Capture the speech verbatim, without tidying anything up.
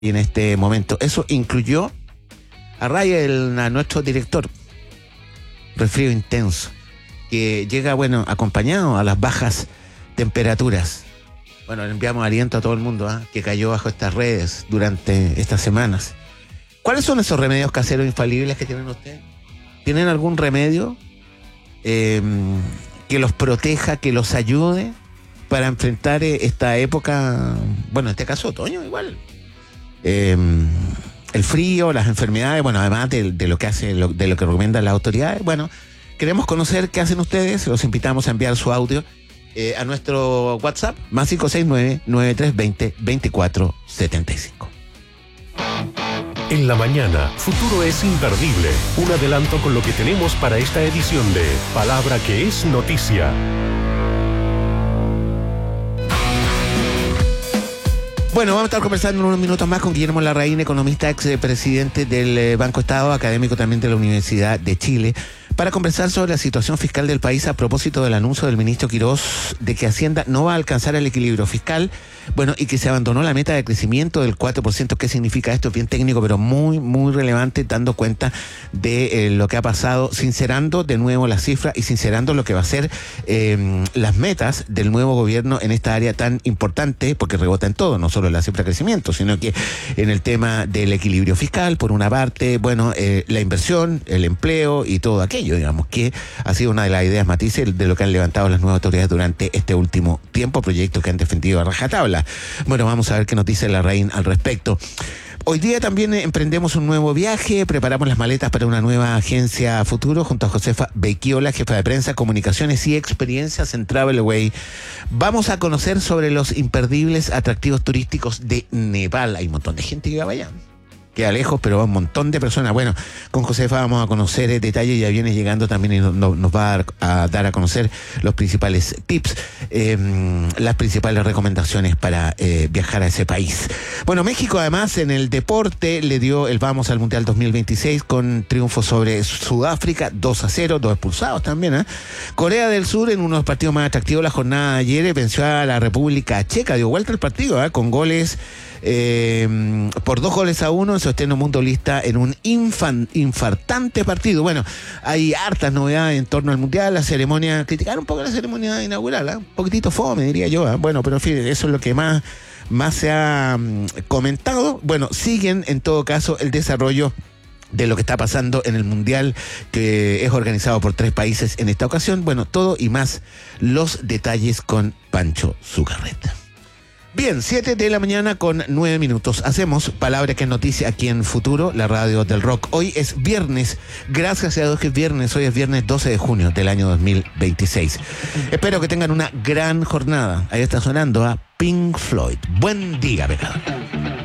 en este momento. Eso incluyó a Raya, el, a nuestro director. Resfrío intenso, que llega, bueno, acompañado a las bajas temperaturas. Bueno, le enviamos aliento a todo el mundo ¿eh? que cayó bajo estas redes durante estas semanas. ¿Cuáles son esos remedios caseros infalibles que tienen ustedes? ¿Tienen algún remedio eh, que los proteja, que los ayude para enfrentar esta época, bueno, en este caso otoño igual? Eh, el frío, las enfermedades, bueno, además de, de lo que hace, lo, de lo que recomiendan las autoridades. Bueno, queremos conocer qué hacen ustedes. Los invitamos a enviar su audio eh, a nuestro WhatsApp, más cinco seis nueve, nueve tres dos cero, dos cuatro siete cinco. En la mañana, Futuro es imperdible. Un adelanto con lo que tenemos para esta edición de Palabra que es Noticia. Bueno, vamos a estar conversando en unos minutos más con Guillermo Larraín, economista, expresidente del Banco Estado, académico también de la Universidad de Chile, para conversar sobre la situación fiscal del país a propósito del anuncio del ministro Quirós de que Hacienda no va a alcanzar el equilibrio fiscal, bueno, y que se abandonó la meta de crecimiento del cuatro por ciento. ¿Qué significa esto? Es bien técnico, pero muy, muy relevante, dando cuenta de eh, lo que ha pasado, sincerando de nuevo las cifras y sincerando lo que va a ser eh, las metas del nuevo gobierno en esta área tan importante, porque rebota en todo, no solo en la cifra de crecimiento, sino que en el tema del equilibrio fiscal, por una parte, bueno, eh, la inversión, el empleo y todo aquello, digamos, que ha sido una de las ideas matices de lo que han levantado las nuevas autoridades durante este último tiempo, proyectos que han defendido a rajatabla. Bueno, vamos a ver qué nos dice Larraín al respecto. Hoy día también emprendemos un nuevo viaje, preparamos las maletas para una nueva agencia Futuro junto a Josefa Becchiola, jefa de prensa, comunicaciones y experiencias en Travelaway. Vamos a conocer sobre los imperdibles atractivos turísticos de Nepal. Hay un montón de gente que va allá. Queda lejos, pero va un montón de personas. Bueno, con Josefa vamos a conocer eh, detalles y aviones llegando también y no, no, nos va a dar, a dar a conocer los principales tips, eh, las principales recomendaciones para eh, viajar a ese país. Bueno, México además en el deporte le dio el vamos al Mundial dos mil veintiséis con triunfo sobre Sudáfrica, dos a cero, dos expulsados también. ¿eh? Corea del Sur en uno de los partidos más atractivos de la jornada de ayer venció a la República Checa, dio vuelta el partido ¿eh? con goles Eh, por dos goles a uno en su estreno mundialista en un infan, infartante partido. Bueno, hay hartas novedades en torno al Mundial, la ceremonia, criticar un poco la ceremonia inaugural, ¿eh? un poquitito fome, diría yo. ¿eh? Bueno, pero en fin, eso es lo que más, más se ha um, comentado. Bueno, siguen en todo caso el desarrollo de lo que está pasando en el Mundial, que es organizado por tres países en esta ocasión. Bueno, todo y más los detalles con Pancho Zucarreta. Bien, siete de la mañana con nueve minutos. Hacemos Palabra que es Noticia aquí en Futuro, la radio del rock. Hoy es viernes, gracias a Dios que es viernes. Hoy es viernes doce de junio del año dos mil veintiséis. Espero que tengan una gran jornada. Ahí está sonando a Pink Floyd. Buen día, pecador.